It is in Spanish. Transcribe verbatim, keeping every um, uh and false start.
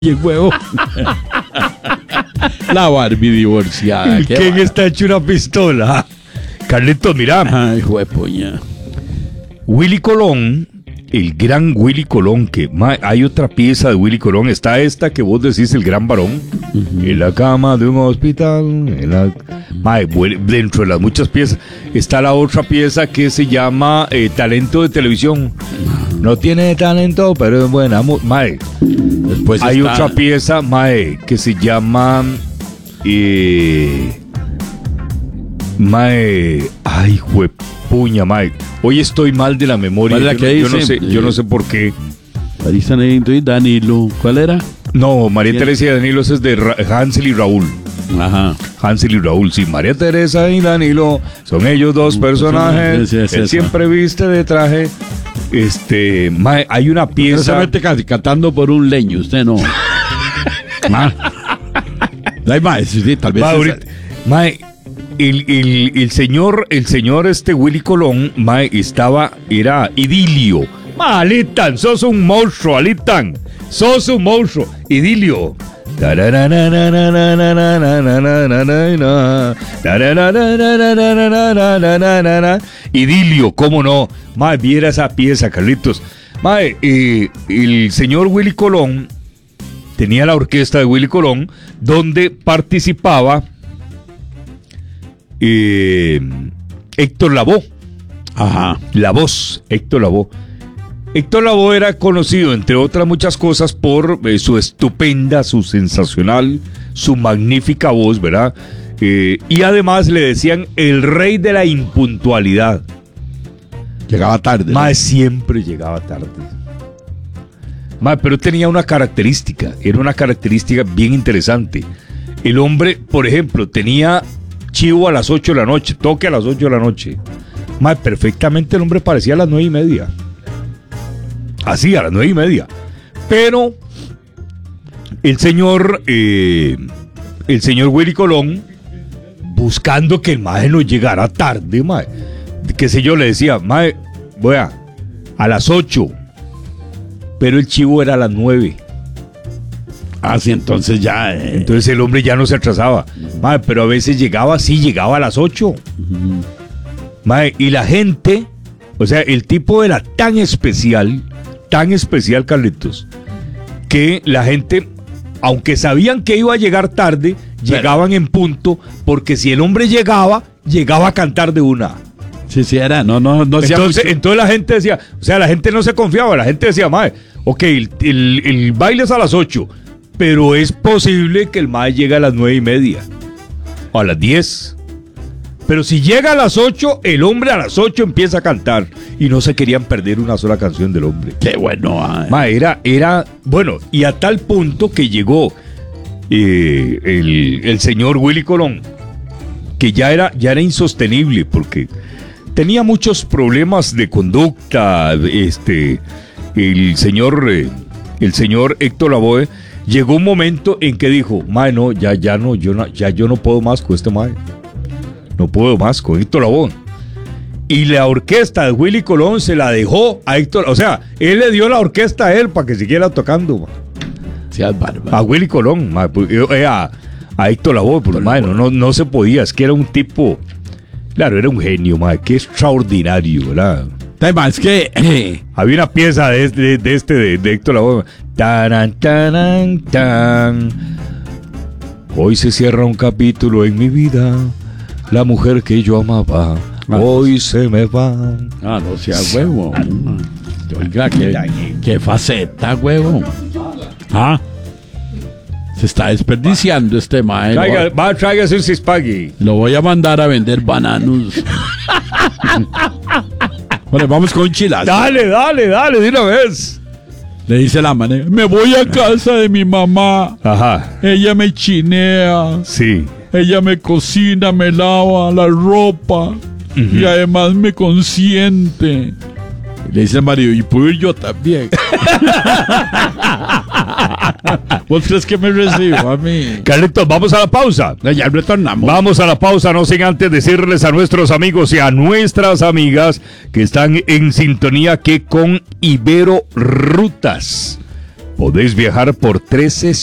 y el huevo. La Barbie divorciada. ¿Y quién va? Está hecho una pistola? Carlitos, mira. Ay, huepuña. Willy Colón, el gran Willy Colón, que ma, hay otra pieza de Willy Colón, está esta que vos decís, el gran varón, uh-huh. En la cama de un hospital, en la, ma, dentro de las muchas piezas, está la otra pieza que se llama eh, Talento de Televisión. Uh-huh. No tiene talento, pero es buena. Ma, después hay está... otra pieza, ma, que se llama... Eh, Mae, ay, juepuña, mae. Hoy estoy mal de la memoria. Yo, no, yo, no sé, yo no sé por qué. Marisa Neito y Danilo. ¿Cuál era? No, María Teresa y Danilo es de Ra- Hansel y Raúl. Ajá. Hansel y Raúl, sí. María Teresa y Danilo son ellos dos personajes. Sí, sí, sí, Él sí, siempre sí. viste de traje. Este, mae, hay una pieza. No se mete casi cantando por un leño, usted no. Ma. Ay, mae, sí, tal vez. Ma, ahorita, mae. El, el, el señor, el señor este Willy Colón, mae, estaba, era idilio. Ma, Alitan, sos un monstruo, Alitan. Sos un monstruo. Idilio. Idilio, cómo no. Mae, viera esa pieza, Carlitos. Mae, eh, el señor Willy Colón tenía la orquesta de Willy Colón, donde participaba Eh, Héctor Lavoe. Ajá. La voz, Héctor Lavoe. Héctor Lavoe era conocido, entre otras muchas cosas, por eh, su estupenda, su sensacional, su magnífica voz, ¿verdad? Eh, y además le decían el rey de la impuntualidad. Llegaba tarde. Mae, ¿no? Siempre llegaba tarde. Mae, pero tenía una característica, era una característica bien interesante. El hombre, por ejemplo, tenía chivo a las ocho de la noche, toque a las ocho de la noche. Mae, perfectamente el hombre parecía a las nueve y media. Así, a las nueve y media. Pero el señor, eh, el señor Willy Colón, buscando que el mae no llegara tarde, mae, qué sé yo, le decía, mae, voy a, a las ocho, pero el chivo era a las nueve. Ah, sí, entonces ya... Eh. Entonces el hombre ya no se atrasaba. Mae, pero a veces llegaba, sí, llegaba a las ocho. Uh-huh. Mae, y la gente, o sea, el tipo era tan especial, tan especial, Carlitos, que la gente, aunque sabían que iba a llegar tarde, pero llegaban en punto, porque si el hombre llegaba, llegaba a cantar de una. Sí, sí, era, no, no, no. Entonces, entonces la gente decía, o sea, la gente no se confiaba, la gente decía, mae, ok, el, el, el baile es a las ocho, pero es posible que el mae llegue a las nueve y media o a las diez. Pero si llega a las ocho, el hombre a las ocho empieza a cantar y no se querían perder una sola canción del hombre. Qué bueno. Ay. Mae, era, era, bueno, y a tal punto que llegó eh, el, el señor Willy Colón, que ya era, ya era insostenible porque tenía muchos problemas de conducta. Este, el señor, eh, el señor Héctor Lavoe. Llegó un momento en que dijo, mae, no, ya, ya no, yo no, ya yo no puedo más con este mae. No puedo más con Héctor Lavoe. Y la orquesta de Willy Colón se la dejó a Héctor, o sea, él le dio la orquesta a él para que siguiera tocando. Sí, a Willy Colón, mae, eh, a, a Héctor Lavoe, pues, mae, no, no, no se podía, es que era un tipo, claro, era un genio, mae, qué extraordinario, ¿verdad? Es que eh. había una pieza de este, de, de, este, de, de Héctor Lavoe. Taran, taran, tan. Hoy se cierra un capítulo en mi vida. La mujer que yo amaba, ah, hoy se me va. Ah, no sea huevo. Oiga, qué, qué faceta, huevo. Ah, se está desperdiciando este mae. Traiga, va, tráigase un cispagui. Lo voy a mandar a vender bananos. Bueno, vamos con chilazo. Dale, dale, dale, de una vez. Le dice la manera, me voy a casa de mi mamá. Ajá. Ella me chinea. Sí. Ella me cocina, me lava la ropa. Uh-huh. Y además me consiente. Le dice el marido, y puedo ir yo también. ¿Vos crees que me recibo a mí? Carlitos, vamos a la pausa. Ya retornamos. Vamos a la pausa, no sin antes decirles a nuestros amigos y a nuestras amigas que están en sintonía que con Ibero Rutas Podés viajar por trece